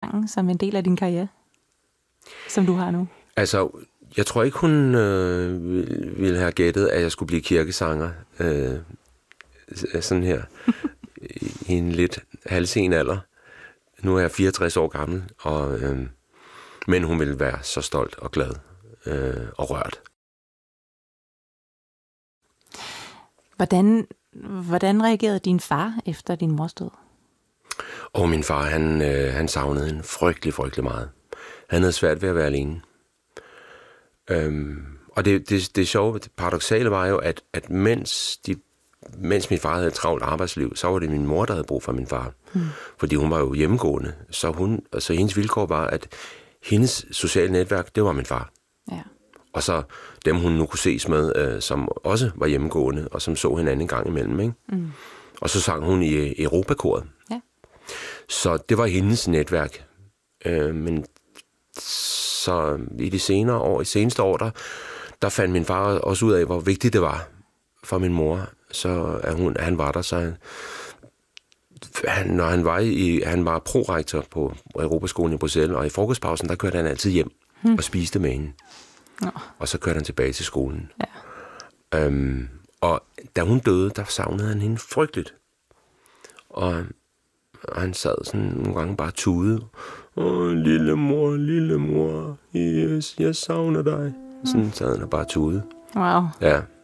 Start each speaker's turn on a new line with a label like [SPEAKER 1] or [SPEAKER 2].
[SPEAKER 1] sangen som en del af din karriere, som du har nu?
[SPEAKER 2] Altså, jeg tror ikke, hun ville have gættet, at jeg skulle blive kirkesanger sådan her i en lidt halvsen alder. Nu er jeg 64 år gammel, men hun ville være så stolt og glad og rørt.
[SPEAKER 1] Hvordan reagerede din far efter din mors død?
[SPEAKER 2] Og min far, han savnede hende frygtelig meget. Han havde svært ved at være alene. Og det sjove, det paradoksale var jo, at mens min far havde et travlt arbejdsliv, så var det min mor, der havde brug for min far. Fordi hun var jo hjemmegående. Så hendes vilkår var, at hendes sociale netværk, det var min far.
[SPEAKER 1] Ja.
[SPEAKER 2] Og så dem, hun nu kunne ses med, som også var hjemmegående, og som så hinanden en gang imellem. Ikke? Og så sang hun i Europakoret.
[SPEAKER 1] Ja.
[SPEAKER 2] Så det var hendes netværk. Men så i de seneste år, der fandt min far også ud af, hvor vigtigt det var for min mor. Så han var der, så når han var prorektor på Europaskolen i Bruxelles, og i frokostpausen, der kørte han altid hjem og spiste med hende. Og så kørte han tilbage til skolen. Ja. Og da hun døde, der savnede han hende frygteligt. Og han sad sådan nogle gange bare tude. Lille mor, yes, jeg savner dig. Sådan sad han og bare tude.
[SPEAKER 1] Wow.
[SPEAKER 2] Ja.